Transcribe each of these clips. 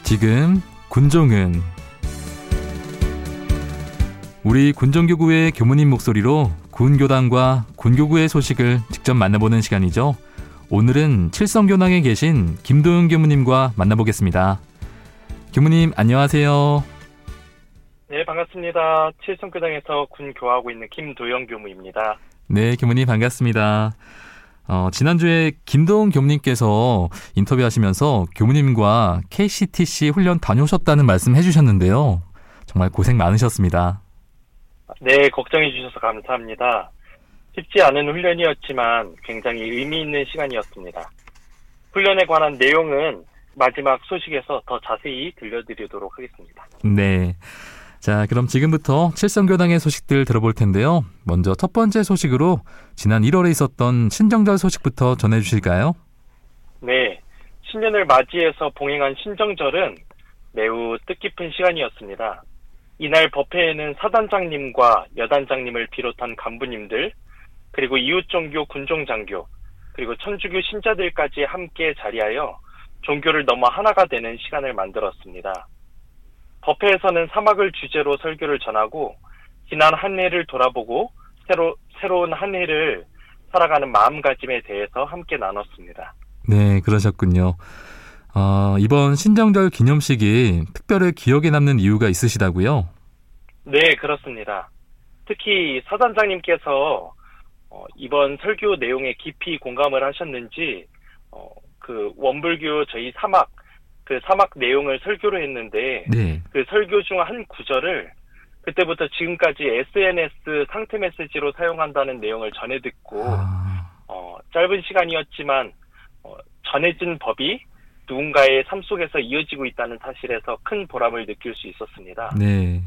지금 군종은 우리 군종교구의 교무님 목소리로 군교당과 군교구의 소식을 직접 만나보는 시간이죠. 오늘은 칠성교당에 계신 김도영 교무님과 만나보겠습니다. 교무님 안녕하세요. 네, 반갑습니다. 칠성교당에서 군교하고 있는 김도영 교무입니다. 네, 교무님 반갑습니다. 지난주에 김도영 교무님께서 인터뷰하시면서 교무님과 KCTC 훈련 다녀오셨다는 말씀 해주셨는데요. 정말 고생 많으셨습니다. 네, 걱정해 주셔서 감사합니다. 쉽지 않은 훈련이었지만 굉장히 의미 있는 시간이었습니다. 훈련에 관한 내용은 마지막 소식에서 더 자세히 들려드리도록 하겠습니다. 네. 자, 그럼 지금부터 칠성교당의 소식들 들어볼 텐데요. 먼저 첫 번째 소식으로 지난 1월에 있었던 신정절 소식부터 전해주실까요? 네, 신년을 맞이해서 봉행한 신정절은 매우 뜻깊은 시간이었습니다. 이날 법회에는 사단장님과 여단장님을 비롯한 간부님들, 그리고 이웃종교 군종장교, 그리고 천주교 신자들까지 함께 자리하여 종교를 넘어 하나가 되는 시간을 만들었습니다. 법회에서는 사막을 주제로 설교를 전하고 지난 한 해를 돌아보고 새로운 한 해를 살아가는 마음가짐에 대해서 함께 나눴습니다. 네, 그러셨군요. 이번 신정절 기념식이 특별히 기억에 남는 이유가 있으시다고요? 네, 그렇습니다. 특히 사단장님께서 이번 설교 내용에 깊이 공감을 하셨는지 그 원불교 저희 사막 내용을 설교를 했는데 네. 그 설교 중 한 구절을 그때부터 지금까지 SNS 상태 메시지로 사용한다는 내용을 전해 듣고 짧은 시간이었지만 전해진 법이 누군가의 삶 속에서 이어지고 있다는 사실에서 큰 보람을 느낄 수 있었습니다. 네.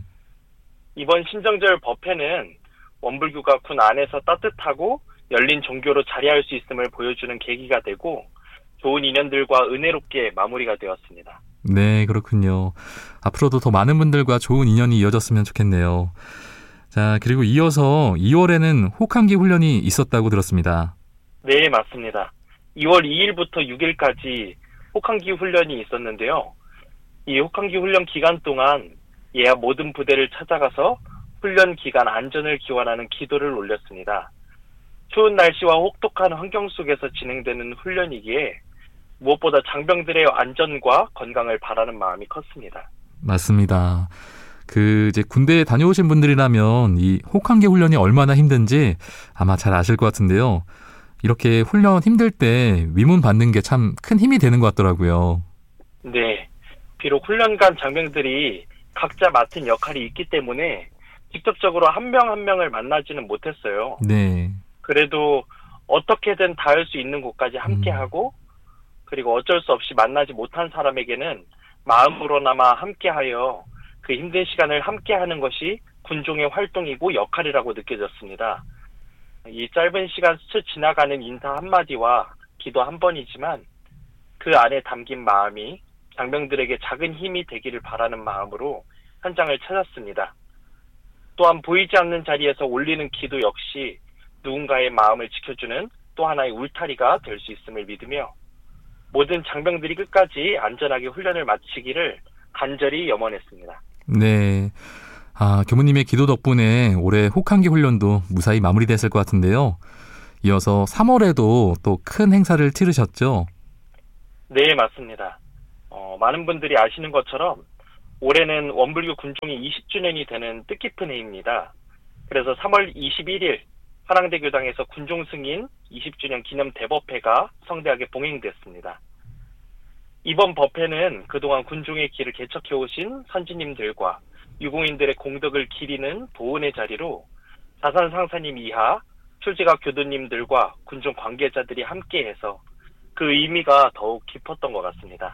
이번 신정절 법회는 원불교가 군 안에서 따뜻하고 열린 종교로 자리할 수 있음을 보여주는 계기가 되고 좋은 인연들과 은혜롭게 마무리가 되었습니다. 네, 그렇군요. 앞으로도 더 많은 분들과 좋은 인연이 이어졌으면 좋겠네요. 자, 그리고 이어서 2월에는 혹한기 훈련이 있었다고 들었습니다. 네, 맞습니다. 2월 2일부터 6일까지 혹한기 훈련이 있었는데요. 이 혹한기 훈련 기간 동안 예하 모든 부대를 찾아가서 훈련 기간 안전을 기원하는 기도를 올렸습니다. 추운 날씨와 혹독한 환경 속에서 진행되는 훈련이기에 무엇보다 장병들의 안전과 건강을 바라는 마음이 컸습니다. 맞습니다. 이제 군대에 다녀오신 분들이라면 이 혹한기 훈련이 얼마나 힘든지 아마 잘 아실 것 같은데요. 이렇게 훈련 힘들 때 위문 받는 게 참 큰 힘이 되는 것 같더라고요. 네. 비록 훈련관 장병들이 각자 맡은 역할이 있기 때문에 직접적으로 한 명 한 명을 만나지는 못했어요. 네. 그래도 어떻게든 닿을 수 있는 곳까지 함께하고 그리고 어쩔 수 없이 만나지 못한 사람에게는 마음으로나마 함께하여 그 힘든 시간을 함께하는 것이 군종의 활동이고 역할이라고 느껴졌습니다. 이 짧은 시간 스쳐 지나가는 인사 한마디와 기도 한 번이지만 그 안에 담긴 마음이 장병들에게 작은 힘이 되기를 바라는 마음으로 현장을 찾았습니다. 또한 보이지 않는 자리에서 올리는 기도 역시 누군가의 마음을 지켜주는 또 하나의 울타리가 될 수 있음을 믿으며 모든 장병들이 끝까지 안전하게 훈련을 마치기를 간절히 염원했습니다. 네. 교무님의 기도 덕분에 올해 혹한기 훈련도 무사히 마무리됐을 것 같은데요. 이어서 3월에도 또 큰 행사를 치르셨죠? 네, 맞습니다. 많은 분들이 아시는 것처럼 올해는 원불교 군종이 20주년이 되는 뜻깊은 해입니다. 그래서 3월 21일 화랑대 교당에서 군종 승인 20주년 기념 대법회가 성대하게 봉행됐습니다. 이번 법회는 그동안 군종의 길을 개척해 오신 선지님들과 유공인들의 공덕을 기리는 보은의 자리로 자산상사님 이하 출제각 교도님들과 군종 관계자들이 함께해서 그 의미가 더욱 깊었던 것 같습니다.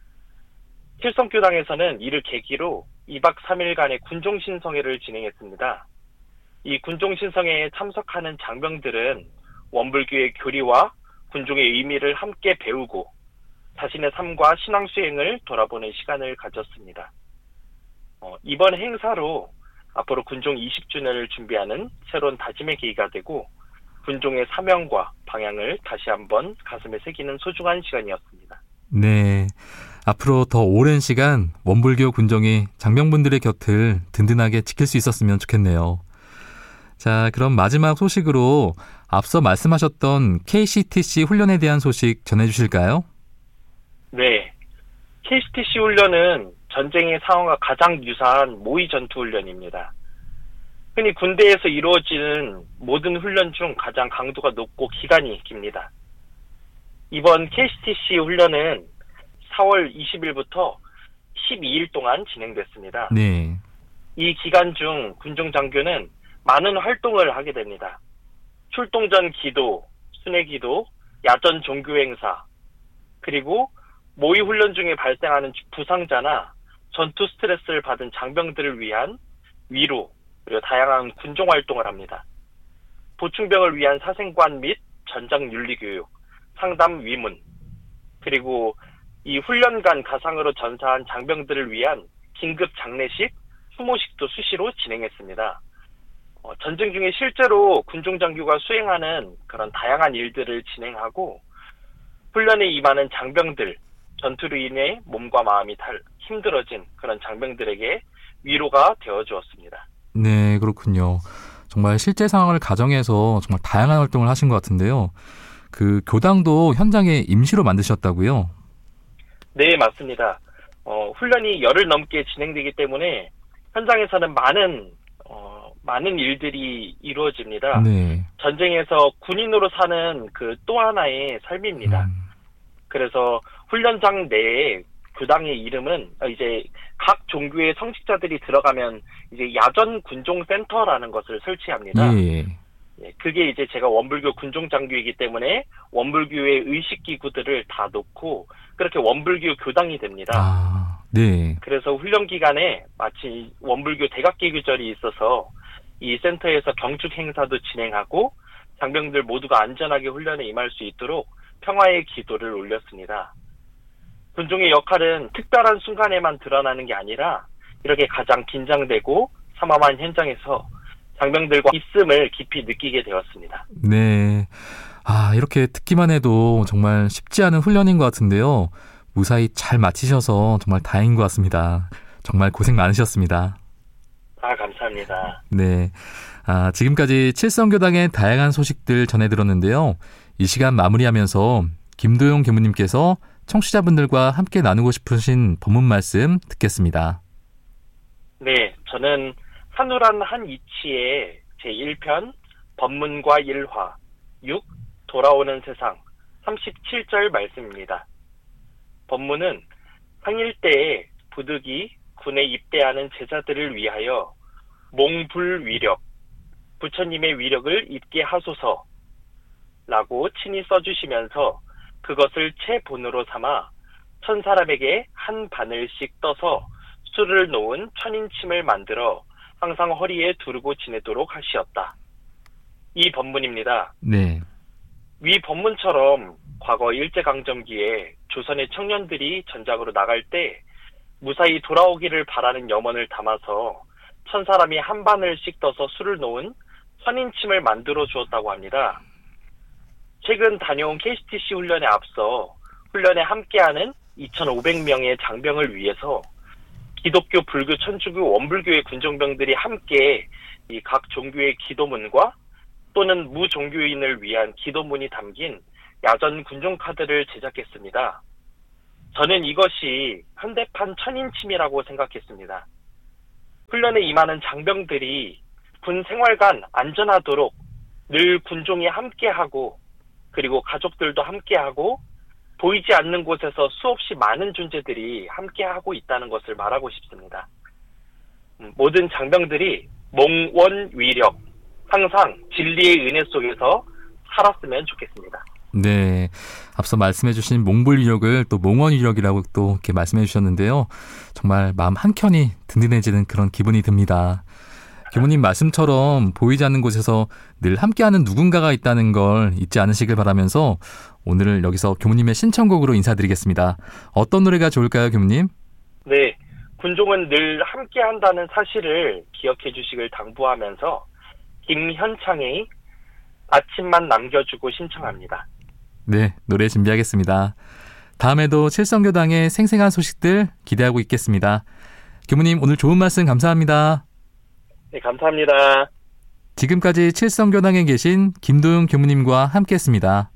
칠성교당에서는 이를 계기로 2박 3일간의 군종신성회를 진행했습니다. 이 군종신성회에 참석하는 장병들은 원불교의 교리와 군종의 의미를 함께 배우고 자신의 삶과 신앙 수행을 돌아보는 시간을 가졌습니다. 이번 행사로 앞으로 군종 20주년을 준비하는 새로운 다짐의 계기가 되고 군종의 사명과 방향을 다시 한번 가슴에 새기는 소중한 시간이었습니다. 네. 앞으로 더 오랜 시간 원불교 군종이 장병분들의 곁을 든든하게 지킬 수 있었으면 좋겠네요. 자, 그럼 마지막 소식으로 앞서 말씀하셨던 KCTC 훈련에 대한 소식 전해주실까요? 네. KCTC 훈련은 전쟁의 상황과 가장 유사한 모의 전투 훈련입니다. 흔히 군대에서 이루어지는 모든 훈련 중 가장 강도가 높고 기간이 깁니다. 이번 KCTC 훈련은 4월 20일부터 12일 동안 진행됐습니다. 네. 이 기간 중 군종 장교는 많은 활동을 하게 됩니다. 출동 전 기도, 순회 기도, 야전 종교 행사, 그리고 모의 훈련 중에 발생하는 부상자나 전투 스트레스를 받은 장병들을 위한 위로, 그리고 다양한 군종 활동을 합니다. 보충병을 위한 사생관 및 전장 윤리 교육, 상담 위문, 그리고 이 훈련간 가상으로 전사한 장병들을 위한 긴급 장례식, 추모식도 수시로 진행했습니다. 전쟁 중에 실제로 군종 장교가 수행하는 그런 다양한 일들을 진행하고 훈련에 임하는 장병들, 전투로 인해 몸과 마음이 힘들어진 그런 장병들에게 위로가 되어주었습니다. 네, 그렇군요. 정말 실제 상황을 가정해서 정말 다양한 활동을 하신 것 같은데요. 그 교당도 현장에 임시로 만드셨다고요? 네, 맞습니다. 훈련이 열흘 넘게 진행되기 때문에 현장에서는 많은 일들이 이루어집니다. 네. 전쟁에서 군인으로 사는 그 또 하나의 삶입니다. 그래서 훈련장 내에 교당의 이름은 이제 각 종교의 성직자들이 들어가면 이제 야전 군종 센터라는 것을 설치합니다. 예. 그게 이제 제가 원불교 군종 장교이기 때문에 원불교의 의식 기구들을 다 놓고 그렇게 원불교 교당이 됩니다. 아, 네. 그래서 훈련 기간에 마치 원불교 대각기규절이 있어서 이 센터에서 경축 행사도 진행하고 장병들 모두가 안전하게 훈련에 임할 수 있도록 평화의 기도를 올렸습니다. 군종의 역할은 특별한 순간에만 드러나는 게 아니라 이렇게 가장 긴장되고 삼엄한 현장에서 장병들과 있음을 깊이 느끼게 되었습니다. 네. 아, 이렇게 듣기만 해도 정말 쉽지 않은 훈련인 것 같은데요. 무사히 잘 마치셔서 정말 다행인 것 같습니다. 정말 고생 많으셨습니다. 감사합니다. 네. 지금까지 칠성교당의 다양한 소식들 전해 들었는데요. 이 시간 마무리하면서 김도용 교무님께서 청취자분들과 함께 나누고 싶으신 법문 말씀 듣겠습니다. 네, 저는 한우란 한 이치의 제1편 법문과 일화 6 돌아오는 세상 37절 말씀입니다. 법문은 항일 때에 부득이 군에 입대하는 제자들을 위하여 몽불위력, 부처님의 위력을 입게 하소서 라고 친히 써주시면서 그것을 체본으로 삼아 천 사람에게 한 바늘씩 떠서 술을 놓은 천인침을 만들어 항상 허리에 두르고 지내도록 하시었다. 이 법문입니다. 네. 위 법문처럼 과거 일제강점기에 조선의 청년들이 전장으로 나갈 때 무사히 돌아오기를 바라는 염원을 담아서 천 사람이 한 바늘씩 떠서 술을 놓은 천인침을 만들어 주었다고 합니다. 최근 다녀온 KCTC 훈련에 앞서 훈련에 함께하는 2,500명의 장병을 위해서 기독교, 불교, 천주교, 원불교의 군종병들이 함께 이 각 종교의 기도문과 또는 무종교인을 위한 기도문이 담긴 야전 군종 카드를 제작했습니다. 저는 이것이 현대판 천인침이라고 생각했습니다. 훈련에 임하는 장병들이 군 생활관 안전하도록 늘 군종이 함께하고 그리고 가족들도 함께하고 보이지 않는 곳에서 수없이 많은 존재들이 함께하고 있다는 것을 말하고 싶습니다. 모든 장병들이 몽원위력, 항상 진리의 은혜 속에서 살았으면 좋겠습니다. 네. 앞서 말씀해 주신 몽불위력을 또 몽원위력이라고 또 이렇게 말씀해 주셨는데요. 정말 마음 한켠이 든든해지는 그런 기분이 듭니다. 교무님 말씀처럼 보이지 않는 곳에서 늘 함께하는 누군가가 있다는 걸 잊지 않으시길 바라면서 오늘 여기서 교무님의 신청곡으로 인사드리겠습니다. 어떤 노래가 좋을까요, 교무님? 네. 군종은 늘 함께한다는 사실을 기억해 주시길 당부하면서 김현창의 아침만 남겨주고 신청합니다. 네, 노래 준비하겠습니다. 다음에도 칠성교당의 생생한 소식들 기대하고 있겠습니다. 교무님, 오늘 좋은 말씀 감사합니다. 네, 감사합니다. 지금까지 칠성교당에 계신 김도윤 교무님과 함께했습니다.